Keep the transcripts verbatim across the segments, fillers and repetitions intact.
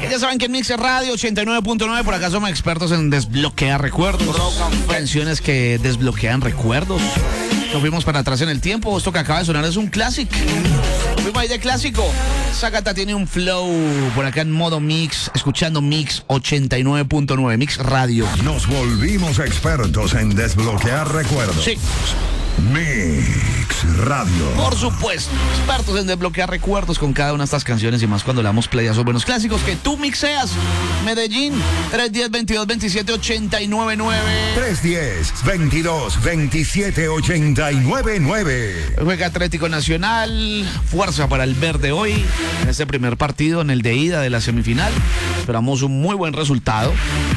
Ya saben que en Mix Radio ochenta y nueve punto nueve, por acá somos expertos en desbloquear recuerdos. Canciones que desbloquean recuerdos. Nos fuimos para atrás en el tiempo. Esto que acaba de sonar es un clásico. Nos fuimos ahí de clásico. Zacata tiene un flow por acá en modo Mix, escuchando Mix ochenta y nueve punto nueve, Mix Radio. Nos volvimos expertos en desbloquear recuerdos. Sí. Mix Radio. Por supuesto, expertos en desbloquear recuerdos con cada una de estas canciones y más cuando le damos play a esos buenos clásicos que tú mixeas. Medellín, tres diez, veintidós, veintisiete, ochenta y nueve nueve. tres diez, veintidós, veintisiete, ochenta y nueve nueve. Juega Atlético Nacional, fuerza para el verde hoy, en este primer partido, en el de ida de la semifinal. Esperamos un muy buen resultado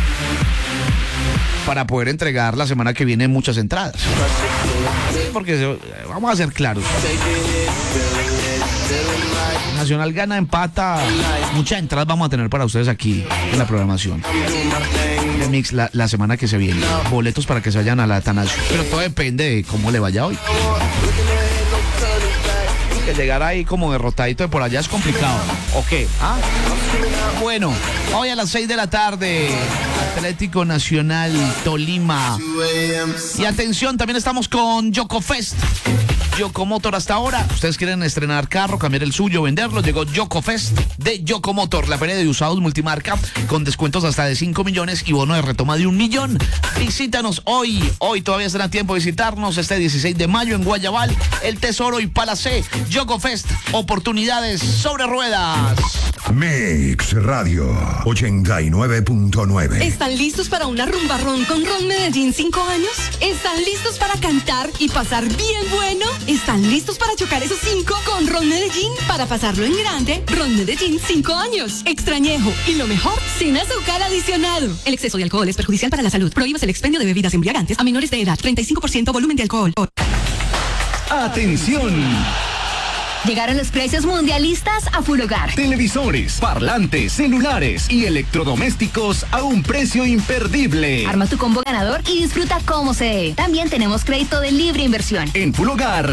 para poder entregar la semana que viene muchas entradas. Porque vamos a ser claros. Nacional gana, empata. Muchas entradas vamos a tener para ustedes aquí en la programación de Mix la, la semana que se viene. Boletos para que se vayan a la Atanasio. Pero todo depende de cómo le vaya hoy. Que llegar ahí como derrotadito de por allá es complicado. ¿O qué? ¿Ah? Bueno, hoy a las seis de la tarde, Atlético Nacional, Tolima. Y atención, también estamos con YocoFest. Yocomotor hasta ahora. Ustedes quieren estrenar carro, cambiar el suyo, venderlo. Llegó YocoFest de Yocomotor, la feria de usados multimarca con descuentos hasta de cinco millones y bono de retoma de un millón. Visítanos hoy. Hoy todavía están a tiempo de visitarnos este dieciséis de mayo en Guayabal, El Tesoro y Palacé. YocoFest, oportunidades sobre ruedas. Mix Radio ochenta y nueve punto nueve. ¿Están listos para una rumbarrón con Ron Medellín cinco años? ¿Están listos para cantar y pasar bien bueno? ¿Están listos para chocar esos cinco con Ron Medellín? Para pasarlo en grande, Ron Medellín cinco años. Extrañejo y lo mejor, sin azúcar adicionado. El exceso de alcohol es perjudicial para la salud. Prohíbas el expendio de bebidas embriagantes a menores de edad. treinta y cinco por ciento volumen de alcohol. ¡Atención! Llegaron los precios mundialistas a Full Hogar. Televisores, parlantes, celulares y electrodomésticos a un precio imperdible. Arma tu combo ganador y disfruta como se dé. También tenemos crédito de libre inversión. En Full Hogar